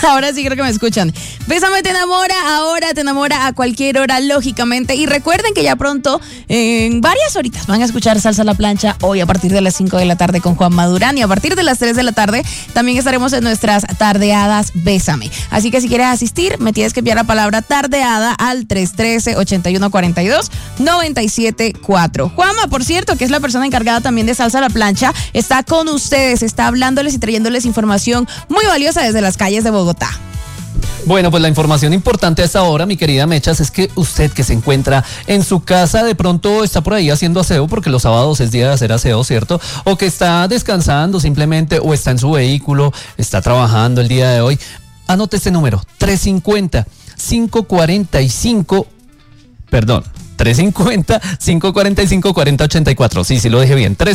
Ahora sí creo que me escuchan. Bésame te enamora, ahora te enamora a cualquier hora, lógicamente. Y recuerden que ya pronto, en varias horitas, van a escuchar Salsa a la Plancha hoy a partir de las 5 de la tarde con Juan Madurán. Y a partir de las 3 de la tarde también estaremos en nuestras tardeadas Bésame. Así que si quieres asistir, me tienes que enviar la palabra tardeada al 313-8142-974. Juanma, por cierto, que es la persona encargada también de Salsa a la Plancha, está con ustedes, está hablándoles y trayéndoles información muy valiosa desde las calles de Bogotá. Bueno, pues la información importante a esta hora, mi querida Mechas, es que usted que se encuentra en su casa, de pronto está por ahí haciendo aseo, porque los sábados es día de hacer aseo, ¿cierto? O que está descansando simplemente, o está en su vehículo, está trabajando el día de hoy. Anote este número, 350-545-4084. Sí, lo dije bien.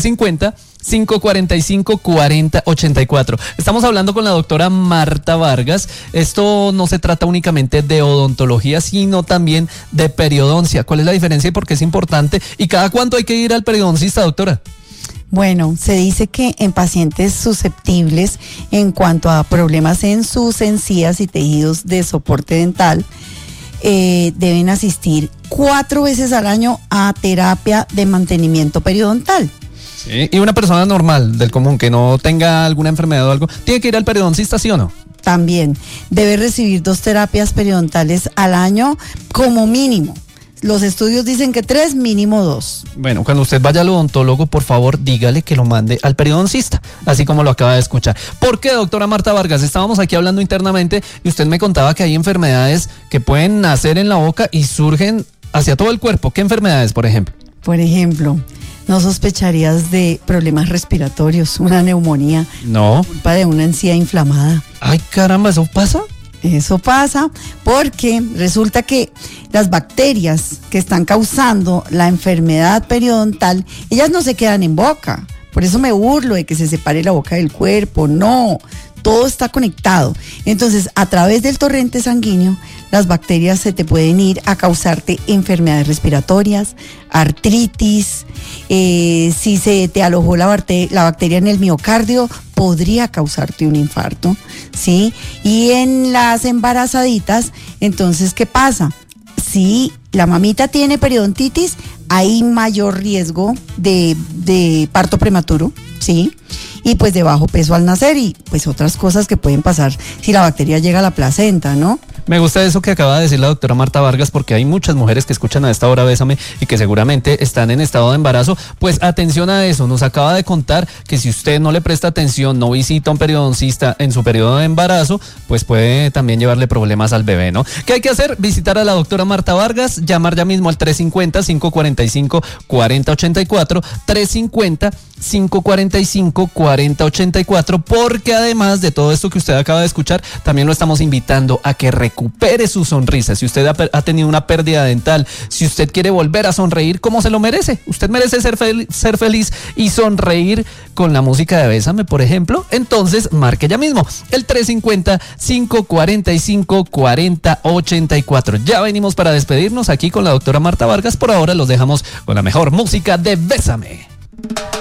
350-545-4084. Estamos hablando con la doctora Marta Vargas. Esto no se trata únicamente de odontología, sino también de periodoncia. ¿Cuál es la diferencia y por qué es importante? ¿Y cada cuánto hay que ir al periodoncista, doctora? Bueno, se dice que en pacientes susceptibles en cuanto a problemas en sus encías y tejidos de soporte dental, deben asistir 4 veces al año a terapia de mantenimiento periodontal. Sí, y una persona normal, del común, que no tenga alguna enfermedad o algo, ¿tiene que ir al periodoncista, sí o no? También debe recibir 2 terapias periodontales al año como mínimo. Los estudios dicen que 3, mínimo 2. Bueno, cuando usted vaya al odontólogo, por favor, dígale que lo mande al periodoncista, así como lo acaba de escuchar. ¿Por qué, doctora Marta Vargas? Estábamos aquí hablando internamente y usted me contaba que hay enfermedades que pueden nacer en la boca y surgen hacia todo el cuerpo. ¿Qué enfermedades, por ejemplo? Por ejemplo, ¿no sospecharías de problemas respiratorios, una neumonía? No. Culpa de una encía inflamada. Ay, caramba, ¿eso pasa? Eso pasa porque resulta que las bacterias que están causando la enfermedad periodontal, ellas no se quedan en boca. Por eso me burlo de que se separe la boca del cuerpo. No, todo está conectado. Entonces, a través del torrente sanguíneo, las bacterias se te pueden ir a causarte enfermedades respiratorias, artritis. Si se te alojó la bacteria en el miocardio, podría causarte un infarto, ¿sí? Y en las embarazaditas, entonces, ¿qué pasa? Si la mamita tiene periodontitis, hay mayor riesgo de parto prematuro, ¿sí? Y pues de bajo peso al nacer y pues otras cosas que pueden pasar si la bacteria llega a la placenta, ¿no? Me gusta eso que acaba de decir la doctora Marta Vargas, porque hay muchas mujeres que escuchan a esta hora Bésame y que seguramente están en estado de embarazo. Pues atención a eso, nos acaba de contar que si usted no le presta atención, no visita a un periodoncista en su periodo de embarazo, pues puede también llevarle problemas al bebé, ¿no? ¿Qué hay que hacer? Visitar a la doctora Marta Vargas, llamar ya mismo al 350-545-4084, 350-545-4084, porque además de todo esto que usted acaba de escuchar, también lo estamos invitando a que recupere su sonrisa. Si usted ha tenido una pérdida dental, si usted quiere volver a sonreír como se lo merece, usted merece ser feliz y sonreír con la música de Bésame, por ejemplo, entonces marque ya mismo el 350-545-4084. Ya venimos para despedirnos aquí con la doctora Marta Vargas. Por ahora los dejamos con la mejor música de Bésame.